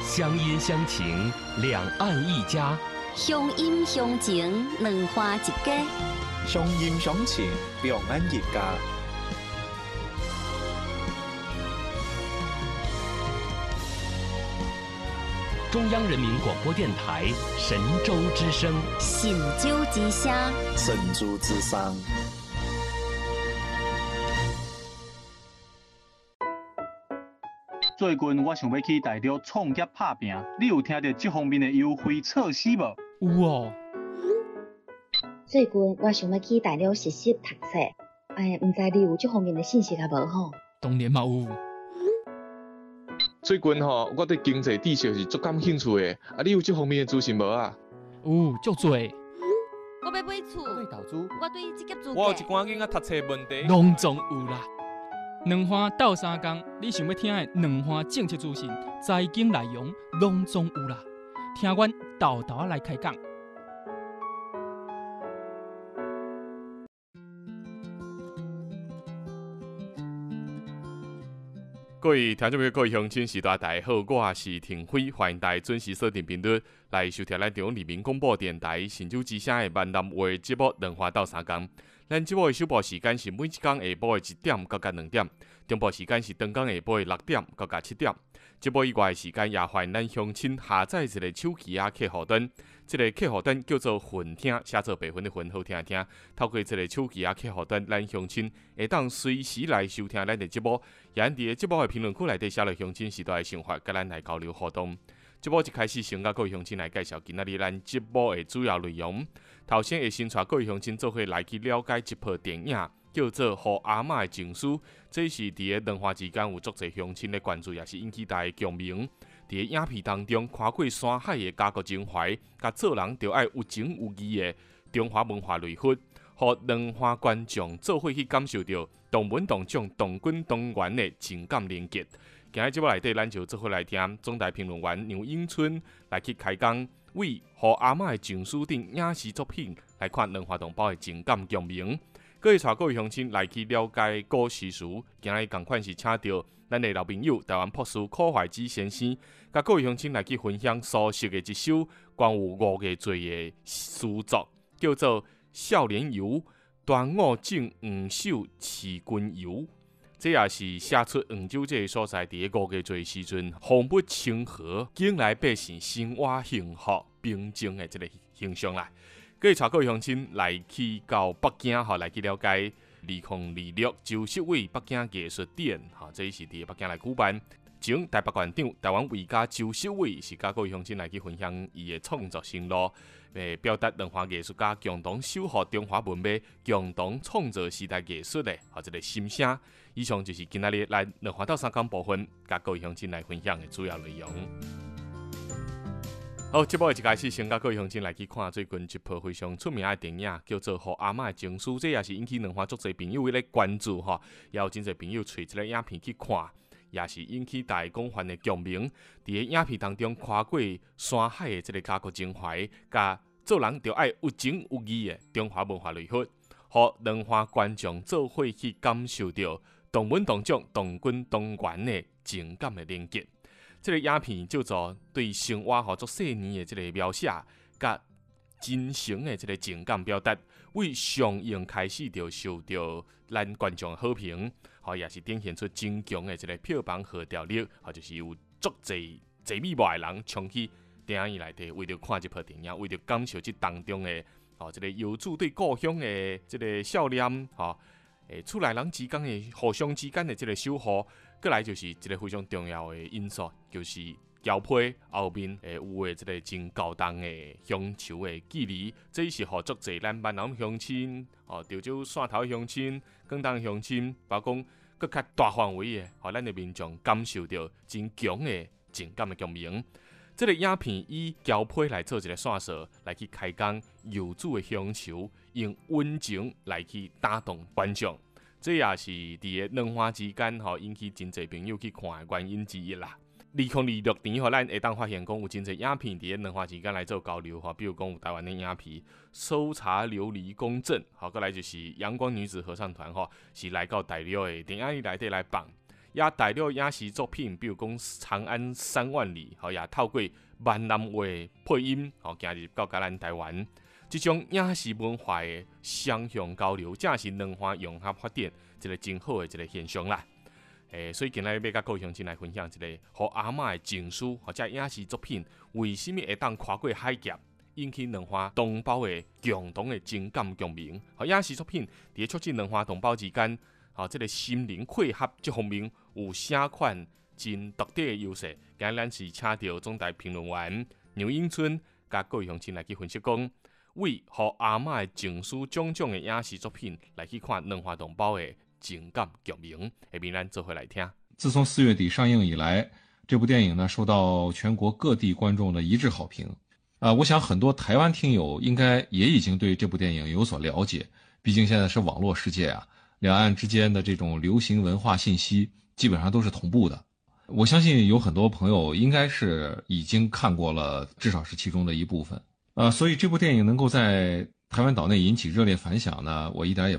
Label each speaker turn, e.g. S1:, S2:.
S1: 乡音乡情，两岸一家。
S2: 乡音乡情，两花一家。
S3: 乡音乡情，两岸一家。
S1: 中央人民广播电台神州之声，
S2: 神州之声，
S3: 神州之声。
S4: 最近我想要去大陆创业打拼，你有听到这方面的优惠措施无？
S5: 有哦。
S6: 最近我想要去大陆实习读册，唔知你有这方面的信息啊无吼？
S5: 当然嘛有。
S7: 最近我对经济知识是足感兴趣的，你有这方面的资讯无啊？
S5: 有，足多。
S8: 我要买厝，
S9: 我对投资，
S8: 我对职业资格，
S9: 我有一寡囡仔读册问题，
S5: 拢总有啦。两花斗三工，你想要听的两花政策资讯、财经内容，拢总有啦。听阮豆豆来开讲。
S7: 各位听众朋友、各位乡亲，时代大家好，我是庭辉，欢迎大家准时锁定频率来收听咱中央人民广播电台神州之声的闽南话节目《两花斗三工》。咱节目的首播时间是每一天下晡的1点到2点，中播时间是当天下晡的6点到7点。节目以外的时间也欢迎咱乡亲下载一个手机客户端，这个客户端叫做混听，写作白云的云，好听听。透过这个手机客户端，咱乡亲会当随时来收听咱的节目，也伫个节目的评论区内底写落乡亲时代的想法，甲咱来交流互动。节目一开始，先甲各位乡亲来介绍今仔日咱节目的主要内容。头先会先带各位乡亲做伙来去了解一部电影，叫做《予阿嬷的情书》。这是伫个两花之间有足侪乡亲的关注，也是引起大家共鸣。伫个影片当中，跨过山海的家国情怀，甲做人就爱有情有义的中华文化内核，互两花观众做伙去感受到同文同种、同根同源的情感连结。今日节目内底，咱就做伙来听总台评论员杨永春来去开讲，为《予阿嬷的情书》等影视作品来看两花同胞的情感共鸣。各位带各位乡亲来去了解古诗词，今日同款是请到咱的老朋友台湾博士柯怀之先生，甲各位乡亲来去分享苏轼的一首关于5个字的诗作，叫做《少年游》，端午正黄首辞君游。这也是写出黄州这个所在伫个5个字时阵，风物清和，境内百姓生活幸福平静的这个形象啦。各位带各位乡亲来去到北京来去了解2026周7位北京艺术展，这是伫北京来举办。前台北县长台湾画家周7位是甲各位乡亲来去分享伊的创作心路，表达两华艺术家共同守护中华文明、共同创造时代艺术的这个心声。以上就是今仔日来两华斗三工部分，甲各位乡亲来分享的主要内容。好，节目的一开始，先甲各位乡亲来去看最近一部非常出名的电影，叫做《予阿嬷的情书》，这也是引起两花足侪朋友的关注哈，也有真侪朋友找这个影片去看，也是引起大家广泛的共鸣。伫个影片当中，跨过山海的这个家国情怀，甲做人就爱有情有义的中华文化内核，互两花观众做伙去感受到同文同种、同根同源的情感的连结。这个影片叫做对生活足细腻的这个描写，甲真诚的这个情感表达，为上映开始就受到咱观众好评，也是展现出真强的这个票房号召力，就是有足侪坐美外的人冲去电影院内底，为了看这部电影，为了感受这当中的这个游子对故乡的这个少年，厝内人之间的互相之间的这个守护。过来就是一个非常重要的因素，就是交配后面有的这个真高档的乡愁的距离，这是互足侪咱闽南乡亲、潮州汕头乡亲、广东乡亲，包括更较大范围的，互咱的民众感受到真强的情感的共鸣。这个影片以交配来做一个线索，来去开讲游子的乡愁，用温情来去打动观众。这也是伫个两花之间引起真侪朋友去看的原因之一啦。2026年咱会当发现讲有真侪影片伫个两花之间来做交流比如讲有台湾的影片《搜查琉璃公正》，过来就是阳光女子合唱团是来到大陆的电影里内底来放。 也带了影视作品，比如讲《长安三万里》，吼也透过闽南话配音，吼行入到咱台湾。这种影视文化的双向交流，正是两岸融合发展一个真好的一个现象啦。所以今日要甲各位乡亲来分享一个，互阿嬷的情书或者影视作品，为什么会当跨过海峡，引起两岸同胞的共同的情感共鸣？影视作品伫促进两岸同胞之间，这个心灵契合这方面有啥款真独特的优势？今日咱是请到总台评论员牛英春，甲各位乡亲来去分析讲。为互阿嬷的情书种种的影视作品来去看两岸同胞的情感共鸣，下面咱做回来听。
S9: 自从4月底上映以来，这部电影呢受到全国各地观众的一致好评。我想很多台湾听友应该也已经对这部电影有所了解，毕竟现在是网络世界啊，两岸之间的这种流行文化信息基本上都是同步的。我相信有很多朋友应该是已经看过了，至少是其中的一部分。所以这部电影能够在台湾岛内引起热烈反响呢，我一点也